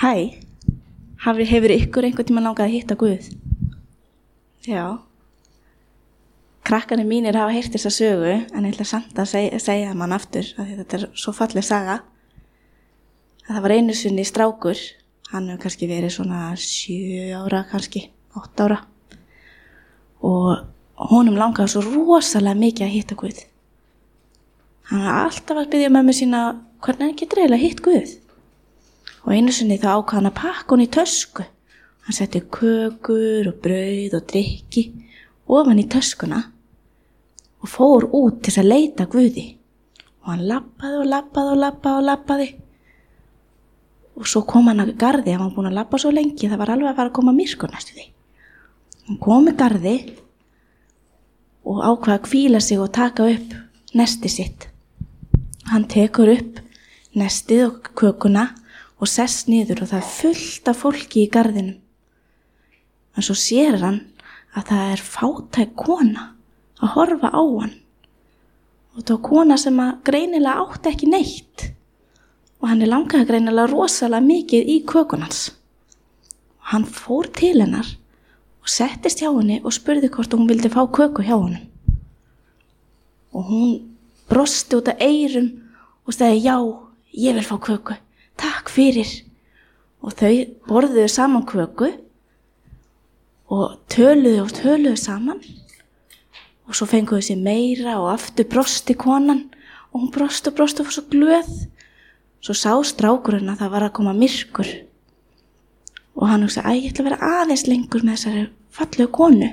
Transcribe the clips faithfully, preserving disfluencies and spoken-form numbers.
Hæ, Hafi, hefur ykkur einhvern tímann langað að hitta Guð? Já. Krakkarnir mínir hafa heyrt þessa sögu, en ég ætla samt að segja, segja mann aftur, að þetta er svo falleg saga. Að það var einu sinni strákur, hann hefur kannski verið svona sjö ára, kannski, átta ára. Og honum langaði svo rosalega mikið að hitta Guð. Hann var alltaf að biðja mömmu sína, hvernig hann getur eiginlega hitt Guð? Og einu sinni þá ákvað hann að pakka hún í tösku. Hann setti kökur og brauð og drykki ofan í töskuna og fór út til að leita Guði. Og hann labbaði og labbaði og labbaði og labbaði. Og svo kom hann að garði, hann var búinn að labba svo lengi, það var alveg að fara að koma myrkur næstu því. Hann kom í garði og ákvað að hvíla sig og taka upp nestið sitt. Hann tekur upp nestið og kökuna og sest niður og það er fullt af fólki í garðinum. En svo sér hann að það er fátæk kona að horfa á hann. Og það var kona sem að greinilega átti ekki neitt. Og hann er langaði greinilega rosalega mikið í kökunans. Og hann fór til hennar og settist hjá henni og spurði hvort hún vildi fá köku hjá honum. Og hún brosti út af eyrum og sagði, já, ég vil fá köku. Takk fyrir. Og þau borðuðu saman köku og töluðu og töluðu saman og svo fenguðu sér meira og aftur brosti konan og hún brosti og brosti og var svo glöð. Svo sá strákurinn að það var að koma myrkur og hann hugsaði, æ, ég ætla að vera aðeins lengur með þessari fallegu konu.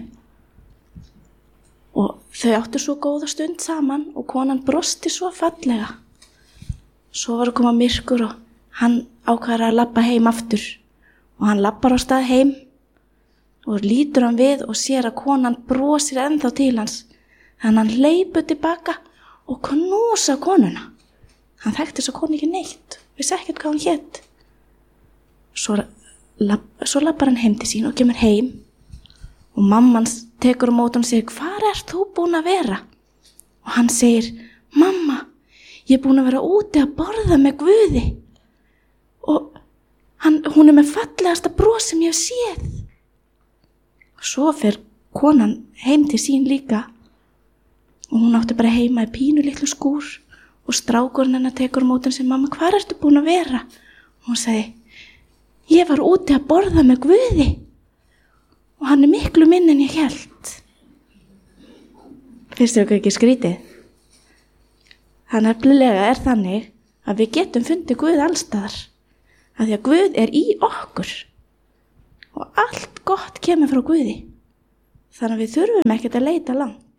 Og þau áttu svo góða stund saman og konan brosti svo fallega. Svo var að koma myrkur og hann ákvað að labba heim aftur og hann labbar á stað heim og lítur hann við og sér að konan brosir ennþá til hans. Þannig hann hleypur tilbaka og knúsa konuna. Hann þekkti þess að konu ekki neitt, vissi ekkert hvað hann hét. Svo, lab, svo labbar hann heim til sín og kemur heim og mamman tekur á móti hann og segir, hvar ert þú búin að vera? Og hann segir, mamma, ég er búin að vera úti að borða með Guði. Og hann, hún er með fallegasta bros sem ég hef séð. Og svo fer konan heim til sín líka og hún átti bara heima í pínu litlu skúr og strákurinn hennar tekur á móti hann og segir, mamma, hvar ertu búin að vera? Og hún segi, ég var úti að borða með Guði og hann er miklu minni en ég hélt. Finnst þér ekki skrítið? Það nefnilega er þannig að við getum fundið Guð allstaðar. Af því að Guð er í okkur og allt gott kemur frá Guði. Þannig að við þurfum ekkert að leita langt.